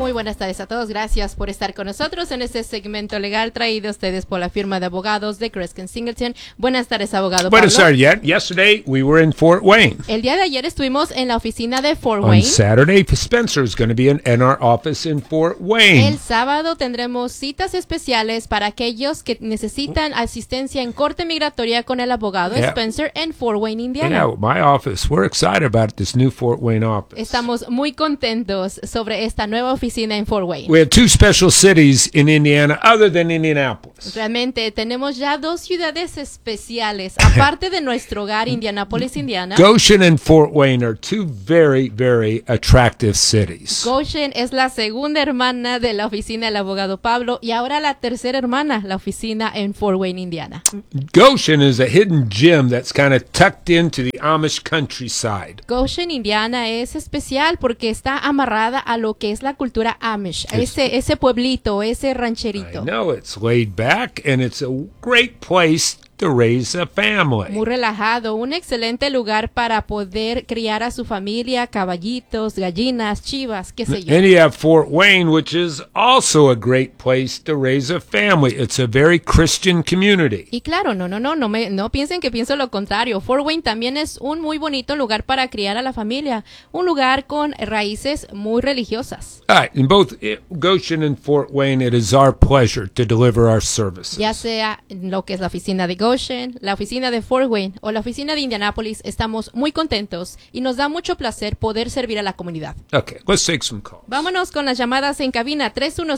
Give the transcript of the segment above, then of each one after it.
Muy buenas tardes a todos. Gracias por estar con nosotros en este segmento legal traído a ustedes por la firma de abogados de Kreskin Singleton. Buenas tardes, abogado Buenas Pablo. tardes. Yesterday we were in Fort Wayne. El día de ayer estuvimos en la oficina de Fort On Wayne. Saturday, Spencer is going to be in our office in Fort El Wayne. sábado tendremos citas especiales para aquellos que necesitan asistencia en corte migratoria con el abogado Yeah. Spencer en Fort Wayne, Indiana. Yeah, my office. We're excited about this new Fort Wayne office. Estamos muy contentos sobre esta nueva oficina en Fort Wayne. We have two special cities in Indiana other than Indianapolis. Realmente tenemos ya dos ciudades especiales, aparte de nuestro hogar, Indianapolis, Indiana. Goshen and Fort Wayne are two very, very attractive cities. Goshen es la segunda hermana de la oficina del abogado Pablo y ahora la tercera hermana, la oficina en Fort Wayne, Indiana. Goshen is a hidden gem that's kind of tucked into the Amish countryside. Goshen, Indiana es especial porque está amarrada a lo que es la cultura Amish, a ese pueblito, ese I rancherito. know it's laid back and it's a great place to raise a family. Muy relajado, un excelente lugar para poder criar a su familia, caballitos, gallinas, chivas, qué sé yo. And you have Fort Wayne, which is also a great place to raise a family. It's a very Christian community. Y claro, no piensen que pienso lo contrario. Fort Wayne también es un muy bonito lugar para criar a la familia, un lugar con raíces muy religiosas. All right, in both Goshen and Fort Wayne, it is our pleasure to deliver our services. Ya sea lo que es la oficina de Goshen, la oficina de Fort Wayne o la oficina de Indianapolis, estamos muy contentos y nos da mucho placer poder servir a la comunidad. Okay, let's take some calls. Vámonos con las llamadas en cabina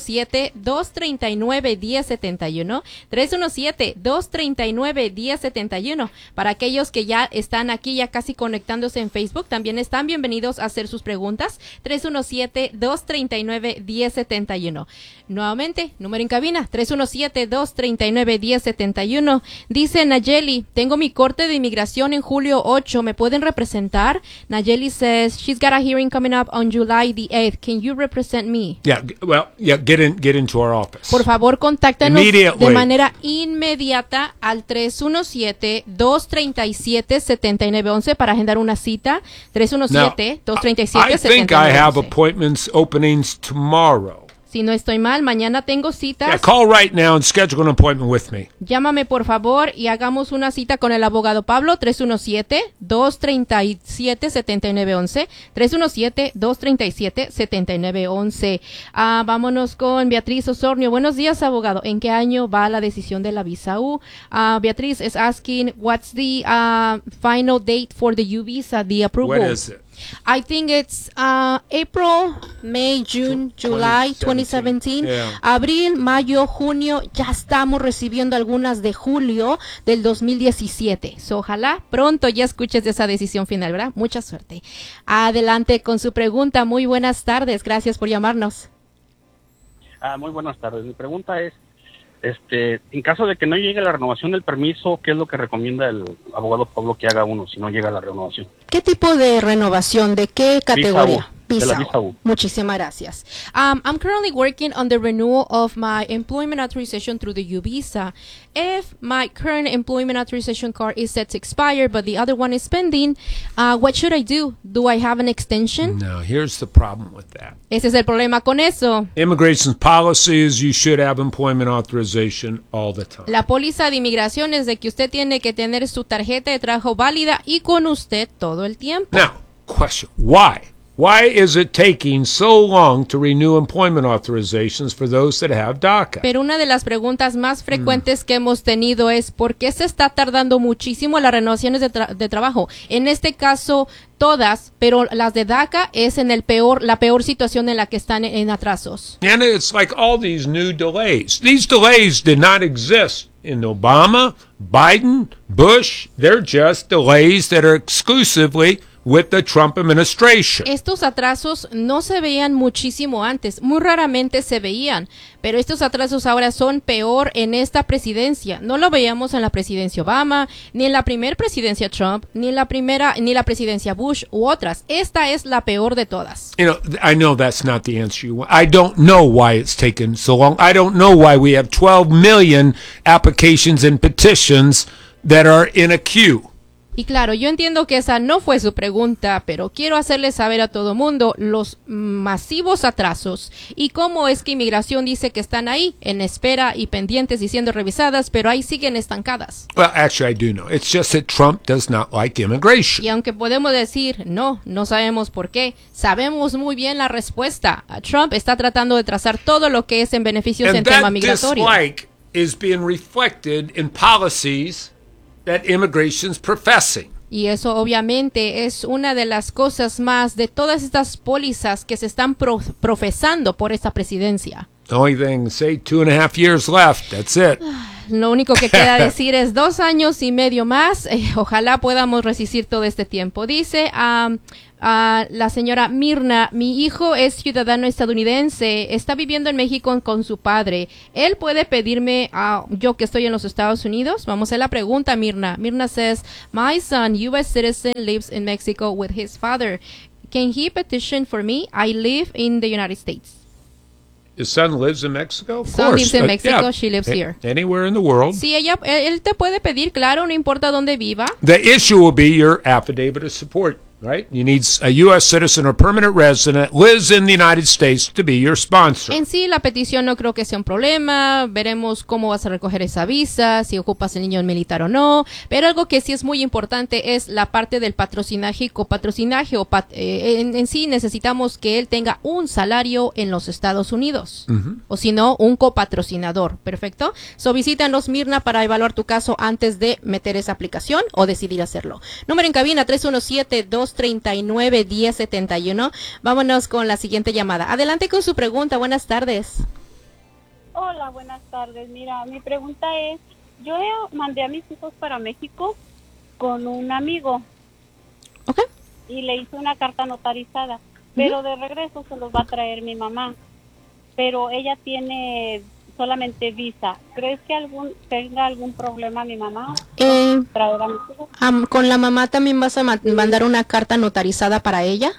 317-239-1071, 317-239-1071. Para aquellos que ya están aquí, ya casi conectándose en Facebook, también están bienvenidos a hacer sus preguntas, 317-239-1071. Nuevamente, número en cabina, 317-239-1071. Dice Nayeli, tengo mi corte de inmigración en julio 8, ¿me pueden representar? Nayeli says, she's got a hearing coming up on July the 8th. Can you represent me? Yeah, get into our office. Por favor, contáctanos Immediately. de manera inmediata al 317-237-7911 para agendar una cita. Now, 317-237-7911. I think I have appointments openings tomorrow. Si no estoy mal, mañana tengo citas. Yeah, call right now and schedule an appointment with me. Llámame por favor y hagamos una cita con el abogado Pablo, 317-237-7911, 317-237-7911. Vámonos con Beatriz Osornio. Buenos días, abogado. ¿En qué año va la decisión de la visa U? Beatriz is asking, what's the final date for the U visa, the approval? What is it? I think it's April, May, June, July 2017. Yeah. Abril, mayo, junio. Ya estamos recibiendo algunas de julio del 2017. So, ojalá pronto ya escuches esa decisión final, ¿verdad? Mucha suerte. Adelante con su pregunta. Muy buenas tardes. Gracias por llamarnos. Muy buenas tardes. Mi pregunta es, en caso de que no llegue la renovación del permiso, ¿qué es lo que recomienda el abogado Pablo que haga uno si no llega la renovación? ¿Qué tipo de renovación? ¿De qué categoría? De la visa U. Muchísimas gracias. I'm currently working on the renewal of my employment authorization through the U visa. If my current employment authorization card is set to expire, but the other one is pending, what should I do? Do I have an extension? No, here's the problem with that. Ese es el problema con eso. Immigration policy is you should have employment authorization all the time. La póliza de inmigración es de que usted tiene que tener su tarjeta de trabajo válida y con usted todo el tiempo. Now, question, why? Why is it taking so long to renew employment authorizations for those that have DACA? Pero una de las preguntas más frecuentes que hemos tenido es ¿por qué se está tardando muchísimo las renovaciones de trabajo? En este caso, todas, pero las de DACA es en la peor situación en la que están en atrasos. And it's like all these new delays. These delays did not exist in Obama, Biden, Bush. They're just delays that are exclusively with the Trump administration. Estos atrasos no se veían muchísimo antes, muy raramente se veían, pero estos atrasos ahora son peor en esta presidencia. No lo veíamos en la presidencia Obama, ni en la primera presidencia Trump, ni en la presidencia Bush u otras. Esta es la peor de todas. You know, I know that's not the answer you want. I don't know why it's taken so long. I don't know why we have 12 million applications and petitions that are in a queue. Y claro, yo entiendo que esa no fue su pregunta, pero quiero hacerle saber a todo mundo los masivos atrasos y cómo es que inmigración dice que están ahí en espera y pendientes y siendo revisadas, pero ahí siguen estancadas. Well, actually, I do know. It's just that Trump does not like immigration. Y aunque podemos decir, no sabemos por qué, sabemos muy bien la respuesta. Trump está tratando de trazar todo lo que es en beneficios en And tema that migratorio. dislike is being reflected in policies that immigration's professing. Y eso obviamente es una de las cosas más de todas estas pólizas que se están profesando por esta presidencia. The only thing, say 2.5 years left. That's it. Lo único que queda decir es 2 años y medio más. Ojalá podamos resistir todo este tiempo. Dice la señora Mirna, mi hijo es ciudadano estadounidense, está viviendo en México con su padre. ¿Él puede pedirme yo que estoy en los Estados Unidos? Vamos a hacer la pregunta, Mirna. Mirna says, my son, U.S. citizen, lives in Mexico with his father. Can he petition for me? I live in the United States. His son lives in Mexico? Of Son course. lives in Mexico, Yeah. she lives here. Anywhere in the world. Sí, él te puede pedir, claro, no importa dónde viva. The issue will be your affidavit of support, right? You need a U.S. citizen or permanent resident lives in the United States to be your sponsor. En sí, la petición no creo que sea un problema. Veremos cómo vas a recoger esa visa, si ocupas el niño militar o no. Pero algo que sí es muy importante es la parte del patrocinaje y copatrocinaje. En sí, necesitamos que él tenga un salario en los Estados Unidos. O si no, un copatrocinador. ¿Perfecto? So, visítanos, Mirna, para evaluar tu caso antes de meter esa aplicación o decidir hacerlo. Número en cabina, 317-239-1071. Vámonos con la siguiente llamada. Adelante con su pregunta. Buenas tardes. Hola, buenas tardes. Mira, mi pregunta es, yo mandé a mis hijos para México con un amigo Ok. y le hice una carta notarizada, pero de regreso se los va a traer mi mamá, pero ella tiene solamente visa. ¿Crees que tenga algún problema mi mamá traer a mis hijos? ¿Con la mamá también vas a mandar una carta notarizada para ella?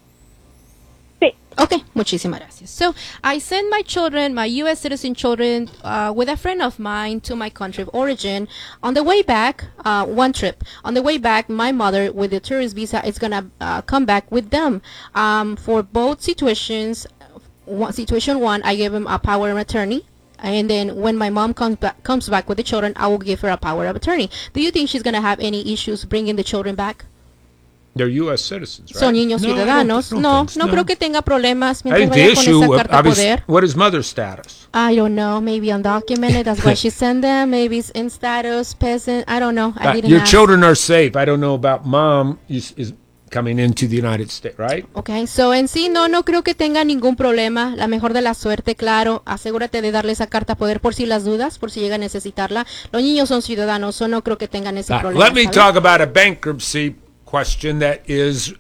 Sí. Okay, muchísimas gracias. So, I sent my children, my U.S. citizen children, with a friend of mine to my country of origin. On the way back, one trip. On the way back, my mother, with the tourist visa, is going to come back with them. For both situations, situation one, I gave him a power of attorney. And then when my mom comes back with the children, I will give her a power of attorney. Do you think she's going to have any issues bringing the children back? They're U.S. citizens, right? Son niños ciudadanos. No creo que tenga problemas I mientras think the vaya con issue, esa carta poder. what is mother's status? I don't know. Maybe undocumented. That's why she sent them. Maybe it's in status, peasant. I don't know. I didn't Your ask. children are safe. I don't know about mom is coming into the United States, right? Okay, so en sí no creo que tenga ningún problema. La mejor de la suerte, claro. Asegúrate de darle esa carta poder por si las dudas, por si llega a necesitarla. Los niños son ciudadanos, so no creo que tengan ese problema. Let me ¿sabes? talk about a bankruptcy question that is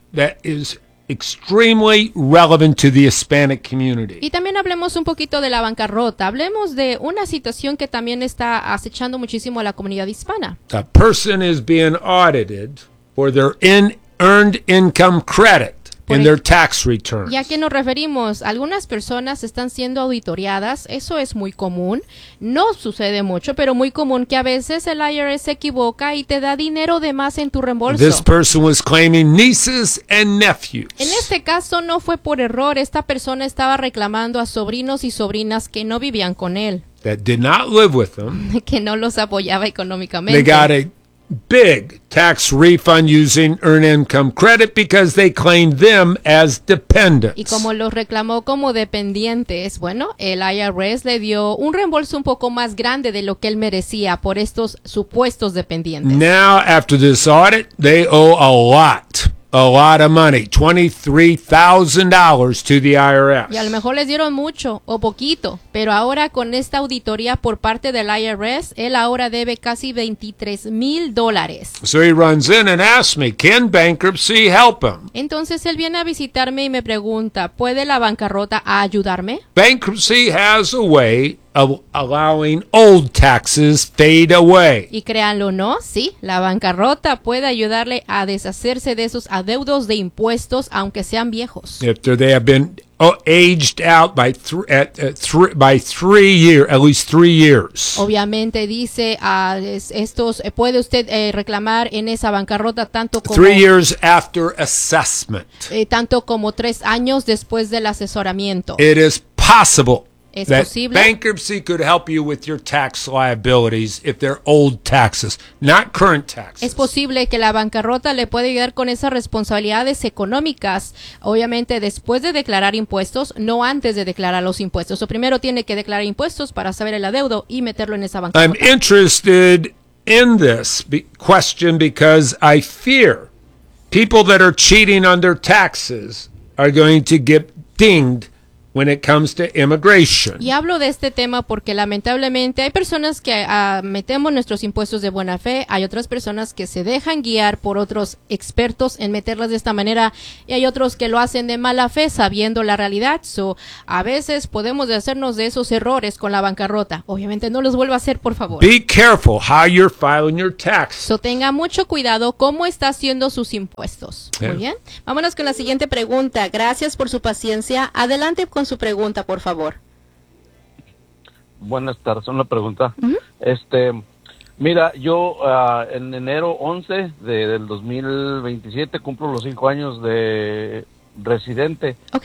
extremely relevant to the Hispanic community. Y también hablemos un poquito de la bancarrota. Hablemos de una situación que también está acechando muchísimo a la comunidad hispana. A person is being audited for their earned income credit in their tax returns. Ya que nos referimos, algunas personas están siendo auditoriadas, eso es muy común, no sucede mucho, pero muy común que a veces el IRS se equivoca y te da dinero de más en tu reembolso. This person was claiming nieces and nephews. En este caso no fue por error, esta persona estaba reclamando a sobrinos y sobrinas que no vivían con él, That did not live with them. que no los apoyaba económicamente. They got a big tax refund using earned income credit because they claimed them as dependents. Y como los reclamó como dependientes, bueno, el IRS le dio un reembolso un poco más grande de lo que él merecía por estos supuestos dependientes. Now, after this audit, they owe a lot of money, $23,000 to the IRS. Y a lo mejor les dieron mucho o poquito, pero ahora con esta auditoría por parte del IRS, él ahora debe casi $23,000. So he runs in and asks me, can bankruptcy help him? Entonces él viene a visitarme y me pregunta, ¿puede la bancarrota ayudarme? Bankruptcy has a way of allowing old taxes fade away. Y créanlo o no, sí, la bancarrota puede ayudarle a deshacerse de esos adeudos de impuestos, aunque sean viejos. If they have been aged out by at least 3 years. Obviamente dice, puede usted reclamar en esa bancarrota tanto como 3 years after assessment. Tanto como 3 años después del asesoramiento. It is possible Es that posible. bankruptcy could help you with your tax liabilities if they're old taxes, not current taxes. Es posible que la bancarrota le pueda ayudar con esas responsabilidades económicas, obviamente después de declarar impuestos, no antes de declarar los impuestos. O primero tiene que declarar impuestos para saber el adeudo y meterlo en esa bancarrota. I'm interested in this question because I fear people that are cheating on their taxes are going to get dinged when it comes to immigration. Y hablo de este tema porque lamentablemente hay personas que metemos nuestros impuestos de buena fe, hay otras personas que se dejan guiar por otros expertos en meterlas de esta manera y hay otros que lo hacen de mala fe sabiendo la realidad. A veces podemos hacernos de esos errores con la bancarrota. Obviamente no los vuelva a hacer, por favor. Be careful how you're filing your tax. Tenga mucho cuidado cómo está haciendo sus impuestos. Yeah. Muy bien. Vámonos con la siguiente pregunta. Gracias por su paciencia. Adelante con su pregunta, por favor. Buenas tardes, una pregunta. Mira, yo en enero 11 del 2027 cumplo los 5 años de residente. Ok.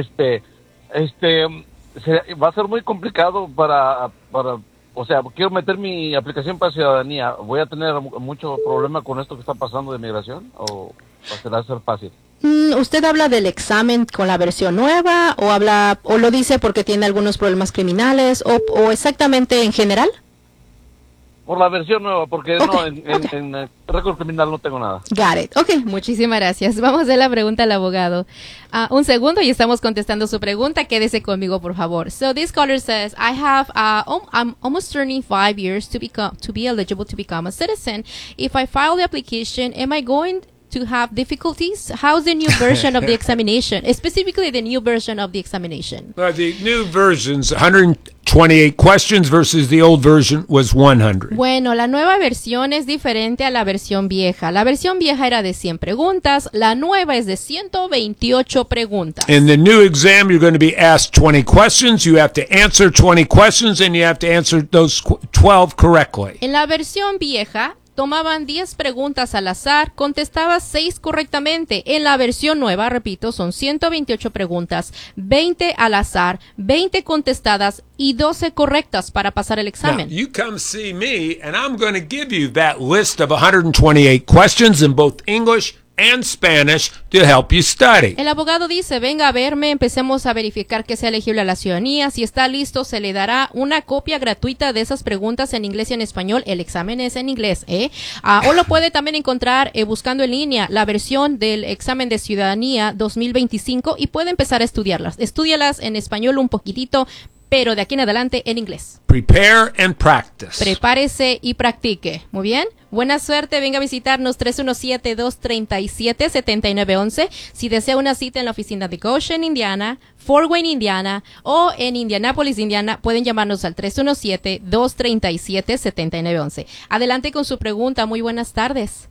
Va a ser muy complicado para, o sea, quiero meter mi aplicación para ciudadanía. ¿Voy a tener mucho problema con esto que está pasando de migración o va a ser fácil? ¿Usted habla del examen con la versión nueva o lo dice porque tiene algunos problemas criminales o exactamente en general? Por la versión nueva, porque Okay, en récord criminal no tengo nada. Got it. Ok, muchísimas gracias. Vamos a hacer la pregunta al abogado. Un segundo y estamos contestando su pregunta. Quédese conmigo, por favor. So this caller says, I have, I'm almost turning 5 years to be eligible to become a citizen. If I file the application, am I going to have difficulties? How's the new version of the examination? Specifically, the new version of the examination. The new version's 128 questions versus the old version was 100. Bueno, la nueva versión es diferente a la versión vieja. La versión vieja era de 100 preguntas, la nueva es de 128 preguntas. In the new exam, you're going to be asked 20 questions. You have to answer 20 questions, and you have to answer those 12 correctly. En la versión vieja, tomaban 10 preguntas al azar, contestabas 6 correctamente. En la versión nueva, repito, son 128 preguntas, 20 al azar, 20 contestadas y 12 correctas para pasar el Now, examen. you come see me, and I'm going to give you that list of 128 questions in both English and Spanish to help you study. El abogado dice, venga a verme, empecemos a verificar que sea elegible a la ciudadanía. Si está listo, se le dará una copia gratuita de esas preguntas en inglés y en español. El examen es en inglés, o lo puede también encontrar buscando en línea la versión del examen de ciudadanía 2025 y puede empezar a estudiarlas. Estúdialas en español un poquitito, pero de aquí en adelante en inglés. Prepare and practice. Prepárese y practique. Muy bien. Buena suerte. Venga a visitarnos 317-237-7911. Si desea una cita en la oficina de Goshen, Indiana, Fort Wayne, Indiana o en Indianapolis, Indiana, pueden llamarnos al 317-237-7911. Adelante con su pregunta. Muy buenas tardes.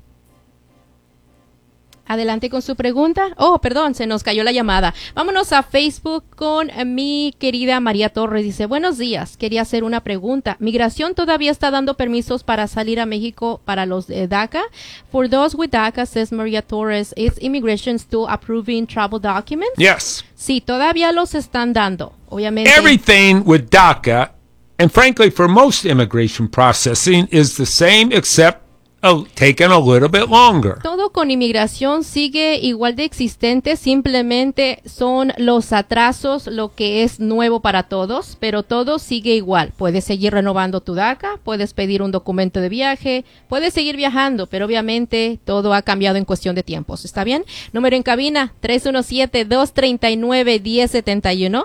Adelante con su pregunta. Oh, perdón, se nos cayó la llamada. Vámonos a Facebook con mi querida María Torres. Dice, buenos días, quería hacer una pregunta. ¿Migración todavía está dando permisos para salir a México para los de DACA? For those with DACA, says María Torres, is immigration still approving travel documents? Yes. Sí, todavía los están dando, obviamente. Everything with DACA, and frankly, for most immigration processing, is the same except taken a little bit longer. Todo con inmigración sigue igual de existente, simplemente son los atrasos lo que es nuevo para todos, pero todo sigue igual. Puedes seguir renovando tu DACA, puedes pedir un documento de viaje, puedes seguir viajando, pero obviamente todo ha cambiado en cuestión de tiempos. ¿Está bien? Número en cabina, 317-239-1071,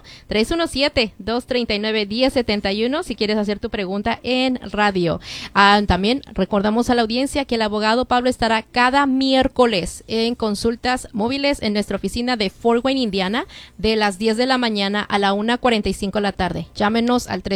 317-239-1071, si quieres hacer tu pregunta en radio. También recordamos a la audiencia que el abogado Pablo estará cada miércoles en consultas móviles en nuestra oficina de Fort Wayne, Indiana, de las 10 de la mañana a la 1:45 de la tarde. Llámenos al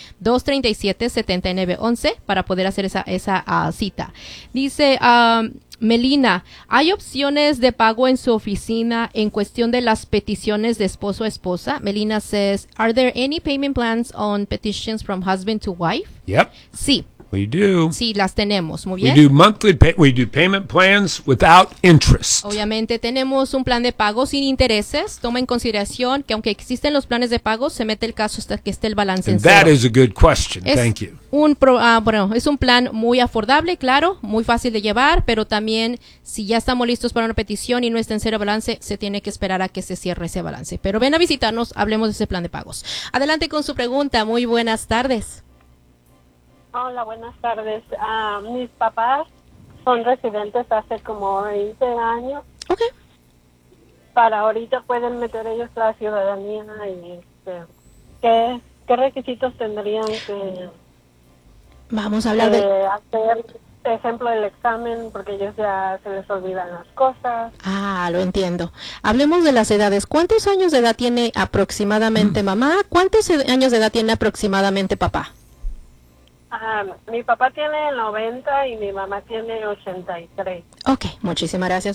317-237-7911 para poder hacer esa cita. Dice, Melina, ¿hay opciones de pago en su oficina en cuestión de las peticiones de esposo a esposa? Melina says, are there any payment plans on petitions from husband to wife? Yep, Sí, we do. sí, las tenemos. Muy We bien. do we do payment plans without interest. Obviamente tenemos un plan de pago sin intereses. Toma en consideración que aunque existen los planes de pago, se mete el caso hasta que esté el balance en And that cero. is a good question. Es Thank you. es un plan muy afordable, claro, muy fácil de llevar, pero también si ya estamos listos para una petición y no está en cero balance, se tiene que esperar a que se cierre ese balance. Pero ven a visitarnos, hablemos de ese plan de pagos. Adelante con su pregunta. Muy buenas tardes. Hola, buenas tardes. Mis papás son residentes hace como 20 años. Ok. Para ahorita pueden meter ellos la ciudadanía y ¿qué requisitos tendrían que Vamos a hablar de... hacer? Por ejemplo, el examen, porque ellos ya se les olvidan las cosas. Lo entiendo. Hablemos de las edades. ¿Cuántos años de edad tiene aproximadamente mamá? ¿Cuántos años de edad tiene aproximadamente papá? Mi papá tiene 90 y mi mamá tiene 83. Ok, muchísimas gracias.